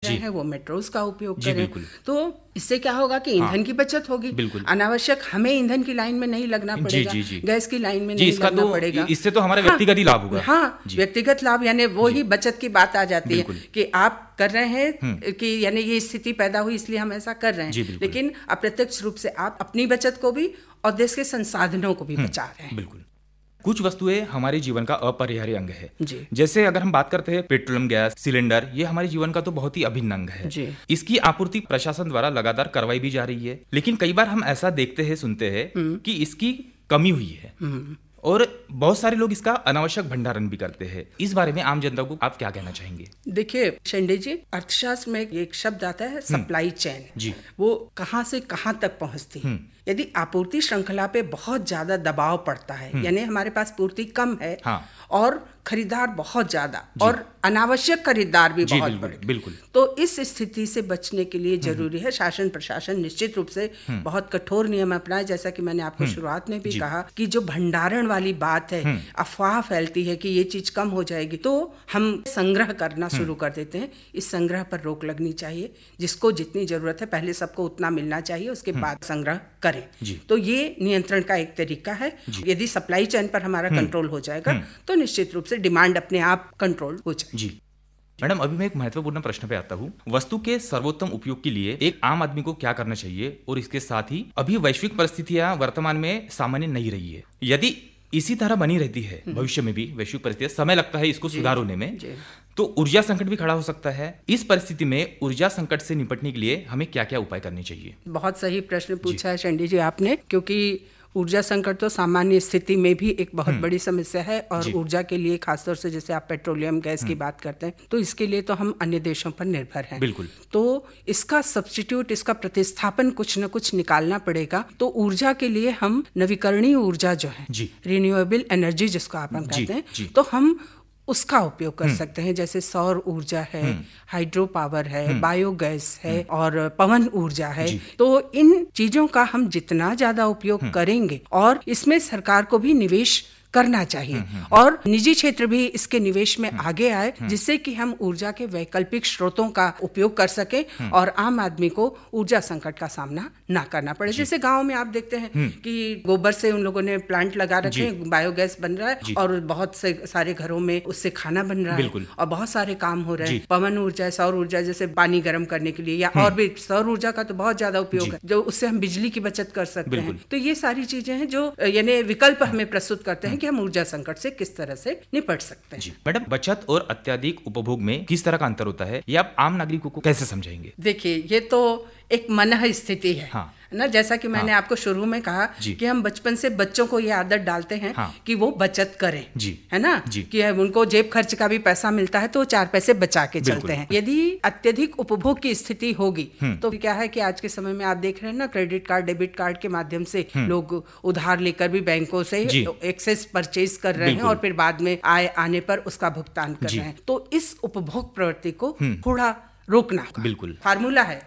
रहे हैं वो मेट्रोज का उपयोग करें। तो इससे क्या होगा कि ईंधन की बचत होगी, अनावश्यक हमें ईंधन की लाइन में नहीं लगना पड़ेगा, गैस की लाइन में नहीं लगना पड़ेगा। इससे तो हमारा व्यक्तिगत ही लाभ होगा। हाँ, व्यक्तिगत लाभ, यानी वो ही बचत की बात आ जाती है कि आप कर रहे हैं कि यानी ये स्थिति पैदा हुई इसलिए हम ऐसा कर रहे हैं, लेकिन अप्रत्यक्ष रूप से आप अपनी बचत को भी और देश के संसाधनों को भी बचा रहे हैं। बिल्कुल। कुछ वस्तुएं हमारे जीवन का अपरिहार्य अंग है। जैसे अगर हम बात करते हैं पेट्रोलियम गैस सिलेंडर, ये हमारे जीवन का तो बहुत ही अभिन्न अंग है। इसकी आपूर्ति प्रशासन द्वारा लगातार करवाई भी जा रही है, लेकिन कई बार हम ऐसा देखते हैं, सुनते हैं कि इसकी कमी हुई है और बहुत सारे लोग इसका अनावश्यक भंडारण भी करते हैं। इस बारे में आम जनता को आप क्या कहना चाहेंगे? देखिए शेंडे जी, अर्थशास्त्र में एक शब्द आता है सप्लाई चेन, वो कहाँ से कहाँ तक पहुँचती है। यदि आपूर्ति श्रृंखला पे बहुत ज्यादा दबाव पड़ता है, यानी हमारे पास पूर्ति कम है और खरीदार बहुत ज्यादा और अनावश्यक खरीदार भी बहुत बड़े, बिल्कुल, तो इस स्थिति से बचने के लिए जरूरी है शासन प्रशासन निश्चित रूप से बहुत कठोर नियम अपनाए। जैसा कि मैंने आपको शुरुआत में भी कहा कि जो भंडारण वाली बात है, अफवाह फैलती है कि ये चीज कम हो जाएगी, तो हम संग्रह करना शुरू कर देते हैं। इस संग्रह पर रोक लगनी चाहिए। जिसको जितनी जरूरत है पहले सबको उतना मिलना चाहिए, उसके बाद संग्रह करें। तो ये नियंत्रण का एक तरीका है। यदि सप्लाई चेन पर हमारा कंट्रोल हो जाएगा तो निश्चित रूप से डिमांड अपने आप कंट्रोल हो जाएगी। जी मैडम, अभी मैं एक महत्वपूर्ण प्रश्न पे आता हूँ। वस्तु के सर्वोत्तम उपयोग के लिए एक आम आदमी को क्या करना चाहिए, और इसके साथ ही अभी वैश्विक परिस्थितियां वर्तमान में सामान्य नहीं रही है, यदि इसी तरह बनी रहती है भविष्य में भी वैश्विक परिस्थितियां, समय लगता है इसको सुधार होने में, तो ऊर्जा संकट भी खड़ा हो सकता है। इस परिस्थिति में ऊर्जा संकट से निपटने के लिए हमें क्या क्या उपाय करने चाहिए? बहुत सही प्रश्न पूछा है शेंडी जी आपने, क्योंकि ऊर्जा संकट तो सामान्य स्थिति में भी एक बहुत बड़ी समस्या है और ऊर्जा के लिए खासतौर से जैसे आप पेट्रोलियम गैस की बात करते हैं, तो इसके लिए तो हम अन्य देशों पर निर्भर हैं। बिल्कुल। तो इसका सब्स्टिट्यूट, इसका प्रतिस्थापन कुछ न कुछ निकालना पड़ेगा। तो ऊर्जा के लिए हम नवीकरणीय ऊर्जा जो है, रिन्यूएबल एनर्जी जिसको आप हम कहते हैं, तो हम उसका उपयोग कर सकते हैं। जैसे सौर ऊर्जा है, हाइड्रो पावर है, बायोगैस है और पवन ऊर्जा है। तो इन चीजों का हम जितना ज्यादा उपयोग करेंगे, और इसमें सरकार को भी निवेश करना चाहिए और निजी क्षेत्र भी इसके निवेश में आगे आए, जिससे कि हम ऊर्जा के वैकल्पिक स्रोतों का उपयोग कर सके और आम आदमी को ऊर्जा संकट का सामना ना करना पड़े। जैसे गांव में आप देखते हैं कि गोबर से उन लोगों ने प्लांट लगा रखे हैं, बायोगैस बन रहा है और बहुत से सारे घरों में उससे खाना बन रहा है और बहुत सारे काम हो रहे हैं। पवन ऊर्जा, सौर ऊर्जा, जैसे पानी गर्म करने के लिए, या और भी सौर ऊर्जा का तो बहुत ज्यादा उपयोग है, जो उससे हम बिजली की बचत कर सकते हैं। तो ये सारी चीजें हैं जो यानी विकल्प हमें प्रस्तुत करते हैं कि हम ऊर्जा संकट से किस तरह से निपट सकते हैं। मैडम, बचत और अत्यधिक उपभोग में किस तरह का अंतर होता है, ये आप आम नागरिकों को कैसे समझाएंगे? देखिए, ये तो एक मनः स्थिति है ना, जैसा कि मैंने आपको शुरू में कहा कि हम बचपन से बच्चों को ये आदत डालते हैं कि वो बचत करें, है ना, कि उनको जेब खर्च का भी पैसा मिलता है तो 4 पैसे बचा के चलते हैं। यदि अत्यधिक उपभोग की स्थिति होगी तो क्या है कि आज के समय में आप देख रहे हैं ना, क्रेडिट कार्ड, डेबिट कार्ड के माध्यम से लोग उधार लेकर भी बैंकों से एक्सेस परचेज कर रहे हैं और फिर बाद में आय आने पर उसका भुगतान कर रहे हैं। तो इस उपभोग प्रवृत्ति को थोड़ा रोकना। बिल्कुल। फार्मूला है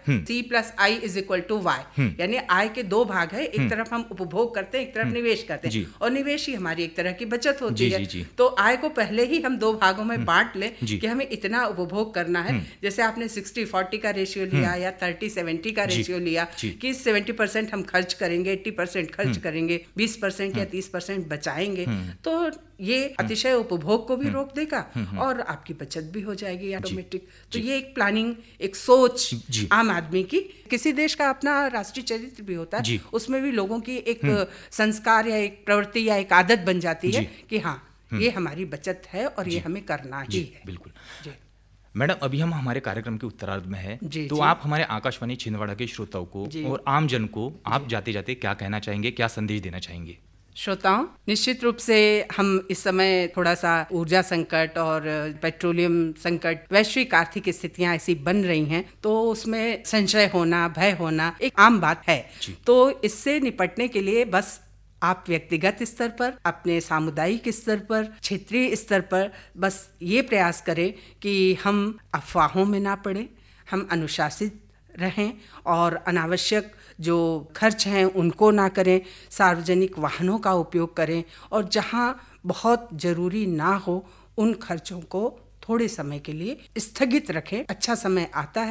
C+I=Y, यानी आय के 2 भाग है, एक तरफ हम उपभोग करते हैं, एक तरफ निवेश करते हैं, और निवेश ही हमारी एक तरह की बचत होती है। तो आय को पहले ही हम 2 भागों में बांट लें कि हमें इतना उपभोग करना है। जैसे आपने 60-40 का रेशियो लिया या 30-70 का रेशियो लिया कि 70% हम खर्च करेंगे, 80% खर्च करेंगे, 20% या 30% बचाएंगे, तो ये अतिशय उपभोग को भी रोक देगा और आपकी बचत भी हो जाएगी ऑटोमेटिक। तो ये एक प्लानिंग, एक सोच आम आदमी की। किसी देश का अपना राष्ट्रीय चरित्र भी होता है, उसमें भी लोगों की एक संस्कार या एक प्रवृत्ति या एक आदत बन जाती है कि हाँ, ये हमारी बचत है और ये हमें करना ही है। बिल्कुल। मैडम, अभी हम हमारे कार्यक्रम के उत्तरार्ध में हैं, तो आप हमारे आकाशवाणी छिंदवाड़ा के श्रोताओं को और आम जन को आप जाते जाते क्या कहना चाहेंगे, क्या संदेश देना चाहेंगे? श्रोताओं, निश्चित रूप से हम इस समय थोड़ा सा ऊर्जा संकट और पेट्रोलियम संकट, वैश्विक आर्थिक स्थितियां ऐसी बन रही हैं, तो उसमें संशय होना, भय होना एक आम बात है। तो इससे निपटने के लिए बस आप व्यक्तिगत स्तर पर, अपने सामुदायिक स्तर पर, क्षेत्रीय स्तर पर बस ये प्रयास करें कि हम अफवाहों में ना पड़े, हम अनुशासित रहें और अनावश्यक जो खर्च हैं उनको ना करें, सार्वजनिक वाहनों का उपयोग करें और जहां बहुत जरूरी ना हो उन खर्चों को थोड़े समय के लिए स्थगित रखें। अच्छा समय आता है